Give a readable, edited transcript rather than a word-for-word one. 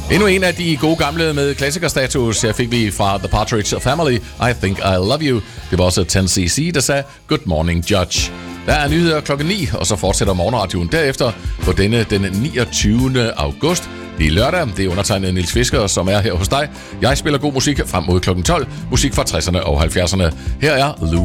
Endnu en af de gode gamle med klassikerstatus fik vi fra The Partridge Family, I Think I Love You. Det var også 10cc, der sagde Good Morning Judge. Der er nyheder klokken 9, og så fortsætter morgenradioen derefter på denne den 29. august. Det er lørdag, det er undertegnet Niels Fisker, som er her hos dig. Jeg spiller god musik frem mod klokken 12, musik fra 60'erne og 70'erne. Her er Lou